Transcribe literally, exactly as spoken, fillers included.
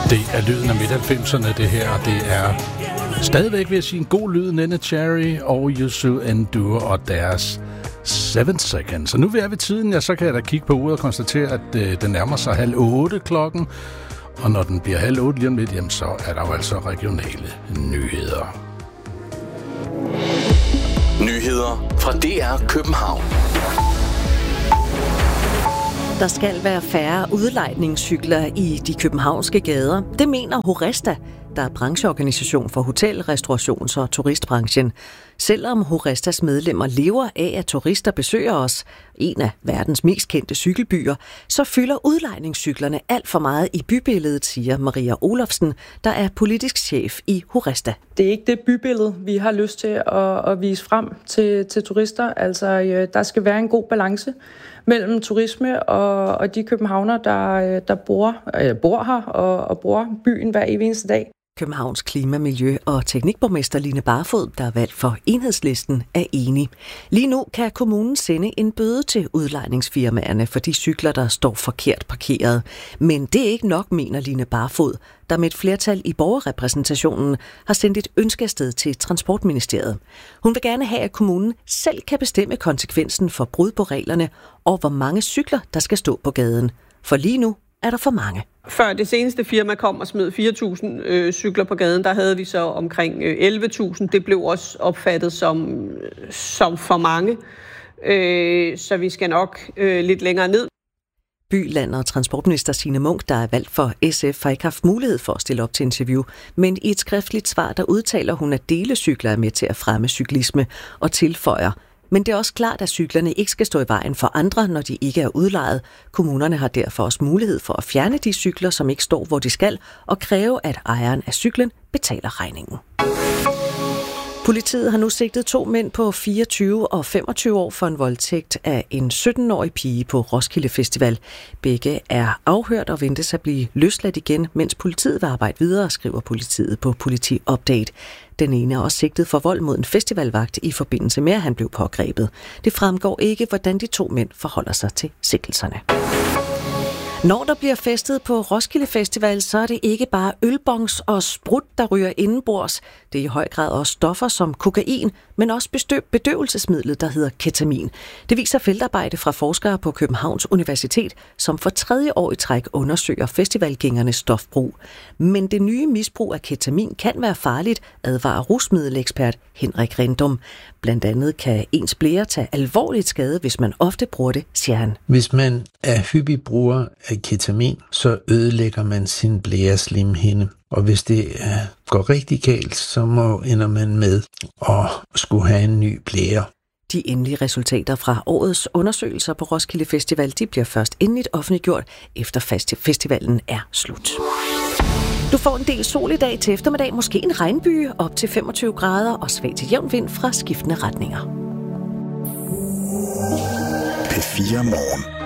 Det er lyden af midt halvfemserne, det her, og det er stadigvæk, vil jeg sige, en god lyd, Neneh Cherry og Youssou N'Dour og deres Seven Seconds. Så nu er vi ved tiden, ja, så kan jeg da kigge på uret og konstatere, at øh, den nærmer sig halv otte klokken, og når den bliver halv otte lige om lidt, jamen, så er der jo altså regionale nyheder. Nyheder fra D R København. Der skal være færre udlejningscykler i de københavnske gader. Det mener Horesta, der er brancheorganisation for hotel-, restaurations- og turistbranchen. Selvom Horestas medlemmer lever af, at turister besøger os, en af verdens mest kendte cykelbyer, så fylder udlejningscyklerne alt for meget i bybilledet, siger Maria Olofsen, der er politisk chef i Horesta. Det er ikke det bybillede, vi har lyst til at, at vise frem til, til turister. Altså, der skal være en god balance mellem turisme og, og de københavnere, der, der bor, øh, bor her og, og bruger byen hver eneste dag. Københavns klima-, miljø- og teknikborgmester Line Barfod, der er valgt for Enhedslisten, er enig. Lige nu kan kommunen sende en bøde til udlejningsfirmaerne for de cykler, der står forkert parkeret. Men det er ikke nok, mener Line Barfod, der med et flertal i borgerrepræsentationen har sendt et ønske afsted til Transportministeriet. Hun vil gerne have, at kommunen selv kan bestemme konsekvensen for brud på reglerne og hvor mange cykler, der skal stå på gaden. For lige nu er der for mange. Før det seneste firma kom og smed fire tusind øh, cykler på gaden, der havde vi så omkring øh, elleve tusind. Det blev også opfattet som, som for mange, øh, så vi skal nok øh, lidt længere ned. By-, Land- og Transportminister Signe Munk, der er valgt for S F, har ikke haft mulighed for at stille op til interview, men i et skriftligt svar, der udtaler hun, at delecykler er med til at fremme cyklisme og tilføjer. Men det er også klart, at cyklerne ikke skal stå i vejen for andre, når de ikke er udlejet. Kommunerne har derfor også mulighed for at fjerne de cykler, som ikke står, hvor de skal, og kræve, at ejeren af cyklen betaler regningen. Politiet har nu sigtet to mænd på fireogtyve og femogtyve år for en voldtægt af en sytten-årig pige på Roskilde Festival. Begge er afhørt og ventes at blive løsladt igen, mens politiet vil arbejde videre, skriver politiet på Politi Update. Den ene er også sigtet for vold mod en festivalvagt i forbindelse med, at han blev pågrebet. Det fremgår ikke, hvordan de to mænd forholder sig til sigtelserne. Når der bliver festet på Roskilde Festival, så er det ikke bare ølbongs og sprut, der ryger indenbords. Det er i høj grad også stoffer som kokain, men også bedøvelsesmidlet, der hedder ketamin. Det viser feltarbejde fra forskere på Københavns Universitet, som for tredje år i træk undersøger festivalgængernes stofbrug. Men det nye misbrug af ketamin kan være farligt, advarer rusmiddelekspert Henrik Rindum. Blandt andet kan ens blære tage alvorligt skade, hvis man ofte bruger det, siger han. Hvis man er hyppig bruger af ketamin, så ødelægger man sin blæreslimhinde. Og hvis det går rigtig galt, så må ender man med at skulle have en ny blære. De endelige resultater fra årets undersøgelser på Roskilde Festival, de bliver først endeligt offentliggjort, efter festivalen er slut. Du får en del sol i dag til eftermiddag, måske en regnbyge op til femogtyve grader og svag til jævn vind fra skiftende retninger. P fire Morgen.